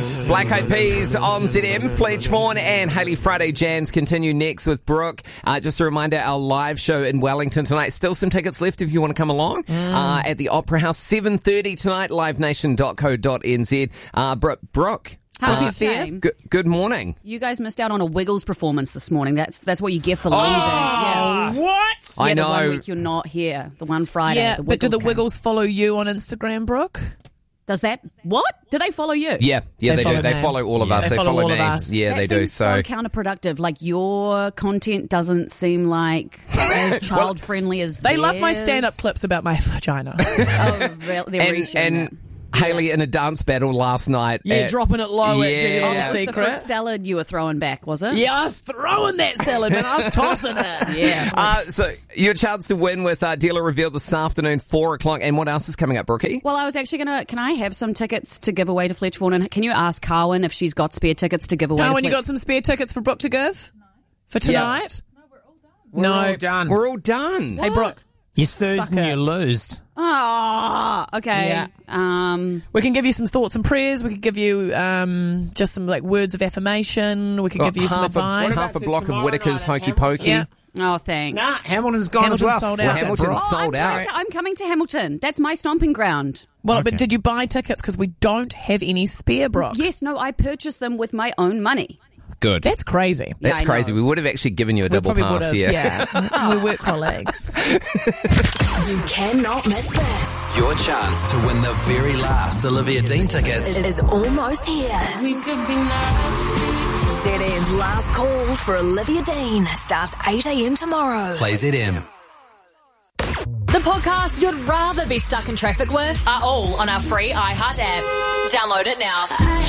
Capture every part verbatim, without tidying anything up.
Black Eyed Peas on Z M. Fletch Vaughan and Hayley Friday Jams continue next with Brooke. Uh, just a reminder, our live show in Wellington tonight. Still some tickets left if you want to come along. Mm. Uh, at the Opera House, seven thirty tonight, live nation dot co dot n z. Uh, Brooke, Brooke. How uh, good, good morning. You guys missed out on a Wiggles performance this morning. That's that's what you get for leaving. Oh, yeah. what? Yeah, I know. The one week you're not here. The one Friday. Yeah, the but do the came. Wiggles follow you on Instagram, Brooke? Does that? What? Do they follow you? Yeah, yeah, They they, do. follow They me. follow all of Yeah. us. They They, follow follow all of me. us. Yeah, That they do. seems so So, counterproductive. Like, your content doesn't seem like as child friendly as They love my theirs. stand-up clips about my vagina. Oh, they're, they're and, reaching and it. Haley in a dance battle last night. Yeah, at- dropping it low at Dirty Yeah. Little Oh, that was the Secret. fruit salad you were throwing back, was it? Yeah, I was throwing that salad, man. I was tossing it. Yeah. Uh, so your chance to win with uh, dealer revealed this afternoon, four o'clock. And what else is coming up, Brookie? Well, I was actually going to... Can I have some tickets to give away to Fletch Vaughan? And can you ask Carwyn if she's got spare tickets to give away Darwin, to you Fletch? got some spare tickets for Brooke to give? No. For tonight? We're No. all done. We're all done. Hey, Brooke. You snooze sucker. and you lose. Oh, okay. Yeah. Um, We can give you some thoughts and prayers. We could give you um, just some like words of affirmation. We could give you some half a, advice. half a block of Tomorrow Whittaker's night at Hokey Pokey. Yeah. oh, thanks. Nah, Hamilton's gone Hamilton's as well. sold Well, out. Hamilton's Oh, sold I'm, out. coming to, I'm coming to Hamilton. That's my stomping ground. Well, Okay. but did you buy tickets? Because we don't have any spare, Brooke. Yes, no, I purchased them with my own money. Good. That's crazy. Yeah, That's I crazy. know. We would have actually given you a We double probably pass would have, here. yeah. We work colleagues. You cannot miss this. Your chance to win the very last Olivia Dean tickets. It is almost here. We could be now. Z M's last call for Olivia Dean starts eight a.m. tomorrow. Play Z M. The podcasts you'd rather be stuck in traffic with are all on our free iHeart app. Download it now.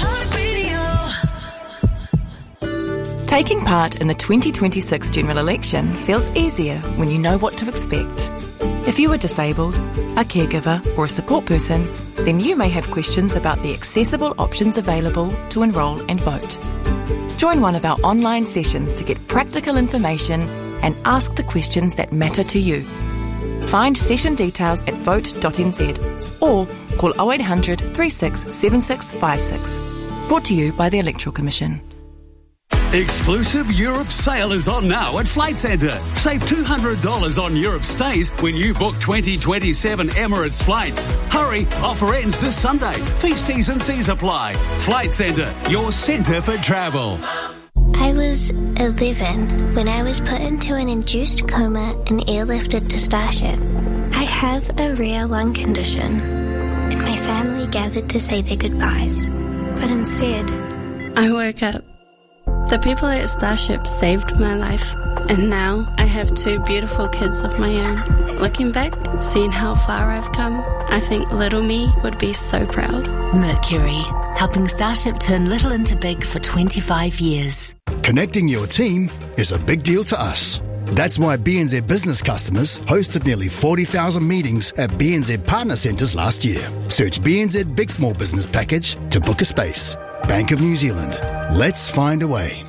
Taking part in the twenty twenty-six general election feels easier when you know what to expect. If you are disabled, a caregiver, or a support person, then you may have questions about the accessible options available to enrol and vote. Join one of our online sessions to get practical information and ask the questions that matter to you. Find session details at vote dot n z or call oh eight hundred, thirty-six, seventy-six fifty-six. Brought to you by the Electoral Commission. Exclusive Europe sale is on now at Flight Centre. Save two hundred dollars on Europe stays when you book twenty twenty-seven Emirates flights. Hurry, offer ends this Sunday. Fees, T's and C's apply. Flight Centre, your centre for travel. I was eleven when I was put into an induced coma and airlifted to Starship. I have a rare lung condition, and my family gathered to say their goodbyes. But instead, I woke up. The people at Starship saved my life, and now I have two beautiful kids of my own. Looking back, seeing how far I've come, I think little me would be so proud. Mercury, helping Starship turn little into big for twenty-five years. Connecting your team is a big deal to us. That's why B N Z business customers hosted nearly forty thousand meetings at B N Z partner centres last year. Search B N Z Big Small Business Package to book a space. Bank of New Zealand. Let's find a way.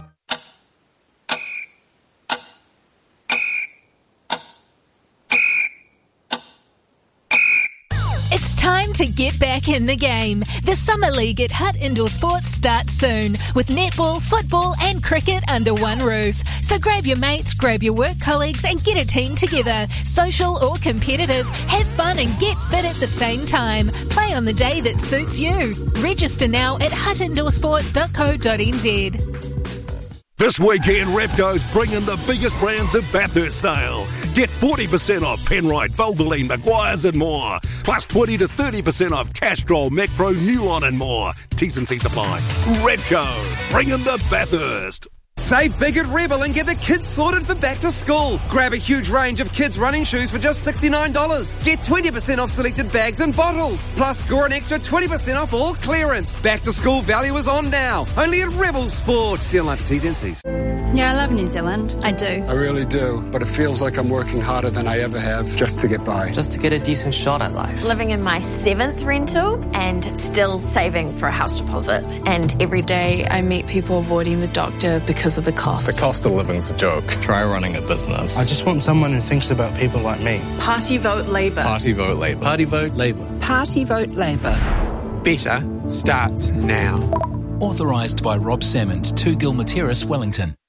It's time to get back in the game. The Summer League at Hutt Indoor Sports starts soon with netball, football and cricket under one roof. So grab your mates, grab your work colleagues and get a team together. Social or competitive, have fun and get fit at the same time. Play on the day that suits you. Register now at hutt indoor sport dot co dot n z. This weekend, Repco's bringing the biggest brands of Bathurst sale. Get forty percent off Penrite, Valvoline, Maguire's and more. Plus twenty to thirty percent off Castrol, Macpro, Newline and more. T's and C's apply. Repco, bringing the Bathurst. Save big at Rebel and get the kids sorted for back to school. Grab a huge range of kids' running shoes for just sixty-nine dollars. Get twenty percent off selected bags and bottles. Plus, score an extra twenty percent off all clearance. Back to school value is on now. Only at Rebel Sports. See online for T's and C's. Yeah, I love New Zealand. I do. I really do, but it feels like I'm working harder than I ever have just to get by. Just to get a decent shot at life. Living in my seventh rental and still saving for a house deposit. And every day I meet people avoiding the doctor because of the cost. The cost of living's a joke. Try running a business. I just want someone who thinks about people like me. Party vote Labour. Party vote Labour. Party vote Labour. Party vote Labour. Better starts now. Authorised by Rob Salmond, two Gilmer Terrace, Wellington.